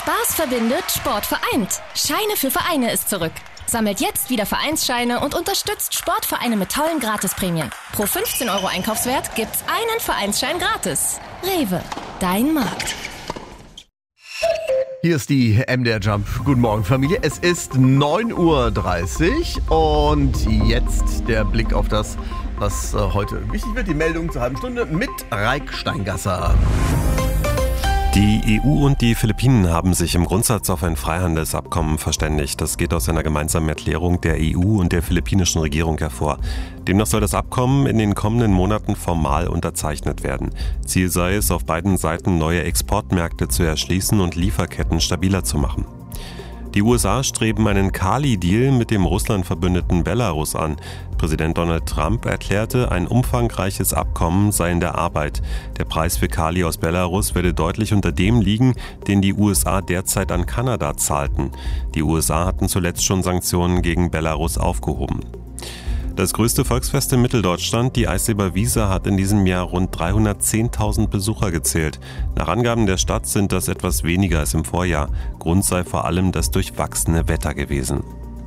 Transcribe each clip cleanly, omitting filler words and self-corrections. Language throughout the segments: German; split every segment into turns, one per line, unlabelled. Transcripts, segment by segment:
Spaß verbindet, Sport vereint. Scheine für Vereine ist zurück. Sammelt jetzt wieder Vereinsscheine und unterstützt Sportvereine mit tollen Gratisprämien. Pro 15 € Einkaufswert gibt's einen Vereinsschein gratis. Rewe, dein Markt.
Hier ist die MDR Jump. Guten Morgen, Familie. Es ist 9:30 Uhr und jetzt der Blick auf das, was heute wichtig wird. Die Meldung zur halben Stunde mit Raik Steingasser.
Die EU und die Philippinen haben sich im Grundsatz auf ein Freihandelsabkommen verständigt. Das geht aus einer gemeinsamen Erklärung der EU und der philippinischen Regierung hervor. Demnach soll das Abkommen in den kommenden Monaten formal unterzeichnet werden. Ziel sei es, auf beiden Seiten neue Exportmärkte zu erschließen und Lieferketten stabiler zu machen. Die USA streben einen Kali-Deal mit dem Russland-Verbündeten Belarus an. Präsident Donald Trump erklärte, ein umfangreiches Abkommen sei in der Arbeit. Der Preis für Kali aus Belarus werde deutlich unter dem liegen, den die USA derzeit an Kanada zahlten. Die USA hatten zuletzt schon Sanktionen gegen Belarus aufgehoben. Das größte Volksfest in Mitteldeutschland, die Eisseber-Wiese, hat in diesem Jahr rund 310.000 Besucher gezählt. Nach Angaben der Stadt sind das etwas weniger als im Vorjahr. Grund sei vor allem das durchwachsene Wetter gewesen.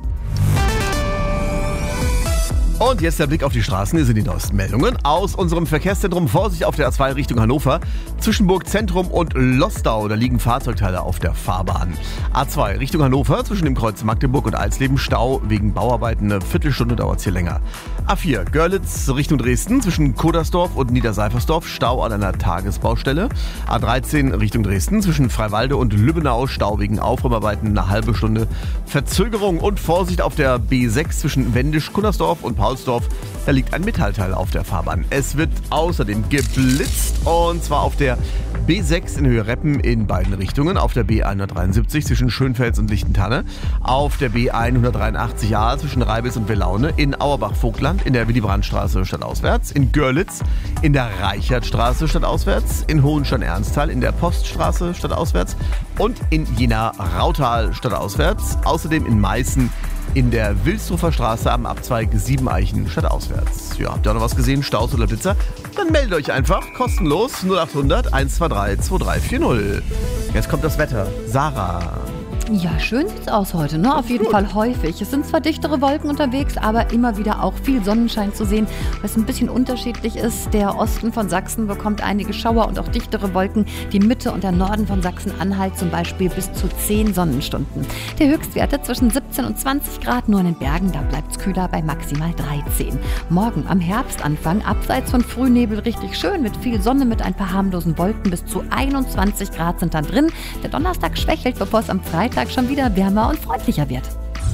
Und jetzt der Blick auf die Straßen. Hier sind die neuesten Meldungen aus unserem Verkehrszentrum. Vorsicht auf der A2 Richtung Hannover. Zwischen Burgzentrum und Lostau, da liegen Fahrzeugteile auf der Fahrbahn. A2 Richtung Hannover, zwischen dem Kreuz Magdeburg und Alsleben Stau. Wegen Bauarbeiten eine Viertelstunde dauert es hier länger. A4 Görlitz Richtung Dresden, zwischen Kodersdorf und Niederseifersdorf. Stau an einer Tagesbaustelle. A13 Richtung Dresden, zwischen Freiwalde und Lübbenau. Stau wegen Aufräumarbeiten, eine halbe Stunde Verzögerung. Und Vorsicht auf der B6 zwischen Wendisch-Kunnersdorf und Paulsdorf, da liegt ein Metallteil auf der Fahrbahn. Es wird außerdem geblitzt und zwar auf der B6 in Höhe Reppen in beiden Richtungen, auf der B173 zwischen Schönfels und Lichtentanne, auf der B183a zwischen Reibitz und Welaune, in Auerbach-Vogtland, in der Willy-Brandt-Straße stadtauswärts, in Görlitz, in der Reichertstraße stadtauswärts, in Hohenstein-Ernsthal, in der Poststraße stadtauswärts und in Jena-Rautal stadtauswärts, außerdem in Meißen, in der Wilsdruffer Straße am Abzweig Siebeneichen stadtauswärts. Ja, habt ihr auch noch was gesehen? Staus oder Blitzer? Dann meldet euch einfach kostenlos 0800 123 2340. Jetzt kommt das Wetter. Sarah.
Ja, schön sieht's aus heute, ne? Auf jeden Fall häufig. Es sind zwar dichtere Wolken unterwegs, aber immer wieder auch viel Sonnenschein zu sehen, was ein bisschen unterschiedlich ist. Der Osten von Sachsen bekommt einige Schauer und auch dichtere Wolken. Die Mitte und der Norden von Sachsen-Anhalt zum Beispiel bis zu 10 Sonnenstunden. Der Höchstwerte zwischen 17 und 20 Grad, nur in den Bergen, da bleibt's kühler bei maximal 13. Morgen am Herbstanfang, abseits von Frühnebel, richtig schön mit viel Sonne, mit ein paar harmlosen Wolken. Bis zu 21 Grad sind dann drin. Der Donnerstag schwächelt, bevor es am Freitag schon wieder wärmer und freundlicher wird.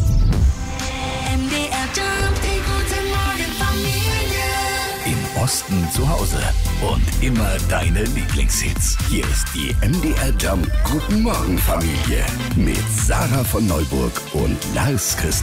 MDR Jump, die gute Morgen Familie.
Im Osten zu Hause und immer deine Lieblingshits. Hier ist die MDR Jump Guten Morgen Familie mit Sarah von Neuburg und Lars Christoph.